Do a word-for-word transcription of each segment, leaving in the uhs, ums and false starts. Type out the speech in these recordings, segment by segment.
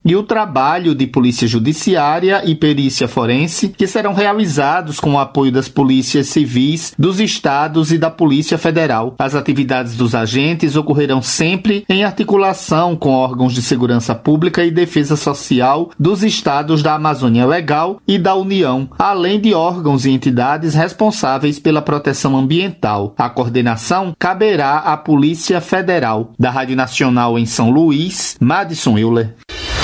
e o trabalho de polícia judiciária e perícia forense, que serão realizados com o apoio das polícias civis dos estados e da Polícia Federal. As atividades dos agentes ocorrerão sempre em articulação com órgãos de segurança pública e defesa social dos estados da Amazônia Legal e da União, além de órgãos e entidades responsáveis pela proteção ambiental. A coordenação caberá à Polícia Federal. Da Rádio Nacional em São Luís, Madison Euler.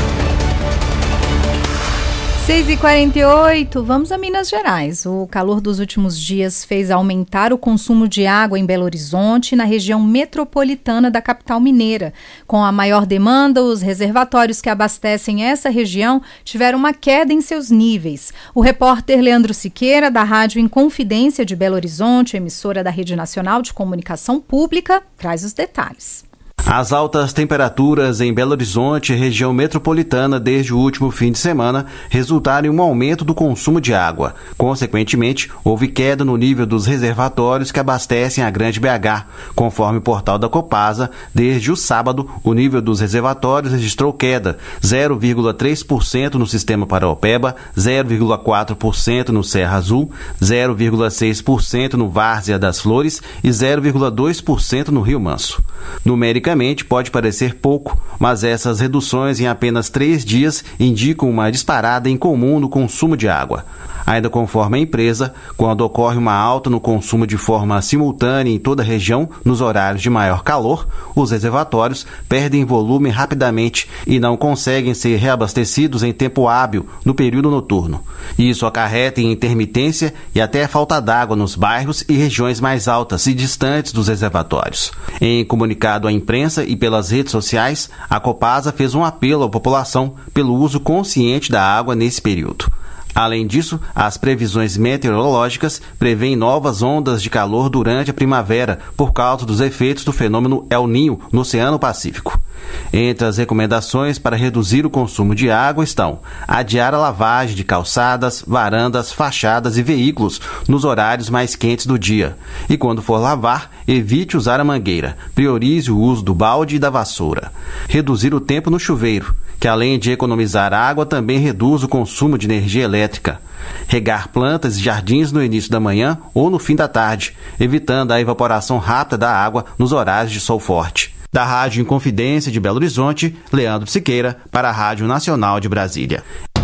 seis e quarenta e oito, vamos a Minas Gerais. O calor dos últimos dias fez aumentar o consumo de água em Belo Horizonte, na região metropolitana da capital mineira. Com a maior demanda, os reservatórios que abastecem essa região tiveram uma queda em seus níveis. O repórter Leandro Siqueira, da Rádio Inconfidência de Belo Horizonte, emissora da Rede Nacional de Comunicação Pública, traz os detalhes. As altas temperaturas em Belo Horizonte, região metropolitana, desde o último fim de semana, resultaram em um aumento do consumo de água. Consequentemente, houve queda no nível dos reservatórios que abastecem a Grande B H. Conforme o portal da Copasa, desde o sábado, o nível dos reservatórios registrou queda, zero vírgula três por cento no sistema Paraopeba, zero vírgula quatro por cento no Serra Azul, zero vírgula seis por cento no Várzea das Flores e zero vírgula dois por cento no Rio Manso. Numericamente, pode parecer pouco, mas essas reduções em apenas três dias indicam uma disparada incomum no consumo de água. Ainda conforme a empresa, quando ocorre uma alta no consumo de forma simultânea em toda a região, nos horários de maior calor, os reservatórios perdem volume rapidamente e não conseguem ser reabastecidos em tempo hábil no período noturno. Isso acarreta em intermitência e até falta d'água nos bairros e regiões mais altas e distantes dos reservatórios. Em comunicado à imprensa e pelas redes sociais, a Copasa fez um apelo à população pelo uso consciente da água nesse período. Além disso, as previsões meteorológicas prevêem novas ondas de calor durante a primavera por causa dos efeitos do fenômeno El Niño no Oceano Pacífico. Entre as recomendações para reduzir o consumo de água estão adiar a lavagem de calçadas, varandas, fachadas e veículos nos horários mais quentes do dia. E quando for lavar, evite usar a mangueira. Priorize o uso do balde e da vassoura. Reduzir o tempo no chuveiro, que além de economizar água, também reduz o consumo de energia elétrica. Regar plantas e jardins no início da manhã ou no fim da tarde, evitando a evaporação rápida da água nos horários de sol forte. Da Rádio Inconfidência de Belo Horizonte, Leandro Siqueira, para a Rádio Nacional de Brasília.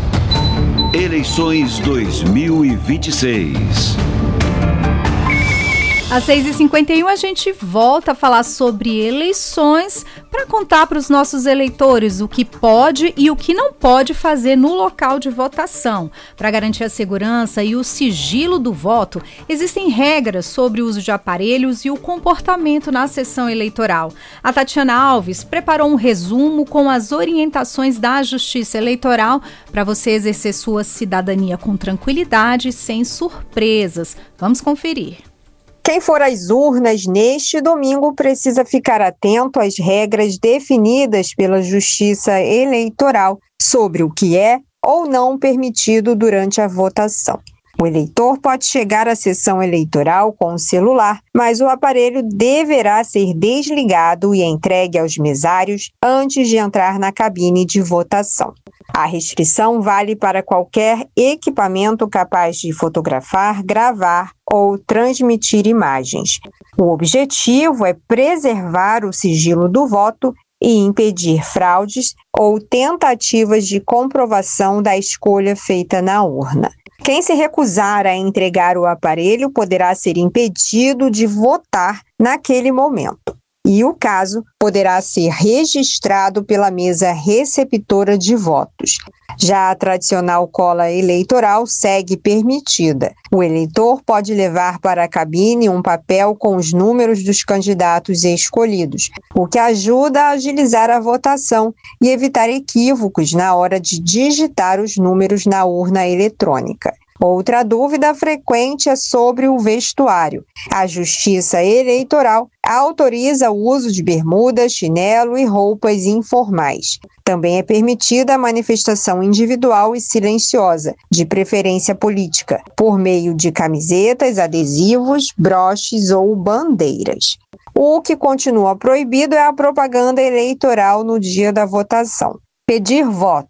Eleições dois mil e vinte e seis. Às seis e cinquenta e um a gente volta a falar sobre eleições para contar para os nossos eleitores o que pode e o que não pode fazer no local de votação. Para garantir a segurança e o sigilo do voto, existem regras sobre o uso de aparelhos e o comportamento na sessão eleitoral. A Tatiana Alves preparou um resumo com as orientações da Justiça Eleitoral para você exercer sua cidadania com tranquilidade e sem surpresas. Vamos conferir. Quem for às urnas neste domingo precisa ficar atento às regras definidas pela Justiça Eleitoral sobre o que é ou não permitido durante a votação. O eleitor pode chegar à sessão eleitoral com o celular, mas o aparelho deverá ser desligado e entregue aos mesários antes de entrar na cabine de votação. A restrição vale para qualquer equipamento capaz de fotografar, gravar ou transmitir imagens. O objetivo é preservar o sigilo do voto e impedir fraudes ou tentativas de comprovação da escolha feita na urna. Quem se recusar a entregar o aparelho poderá ser impedido de votar naquele momento. E o caso poderá ser registrado pela mesa receptora de votos. Já a tradicional cola eleitoral segue permitida. O eleitor pode levar para a cabine um papel com os números dos candidatos escolhidos, o que ajuda a agilizar a votação e evitar equívocos na hora de digitar os números na urna eletrônica. Outra dúvida frequente é sobre o vestuário. A Justiça Eleitoral autoriza o uso de bermuda, chinelo e roupas informais. Também é permitida a manifestação individual e silenciosa, de preferência política, por meio de camisetas, adesivos, broches ou bandeiras. O que continua proibido é a propaganda eleitoral no dia da votação. Pedir voto,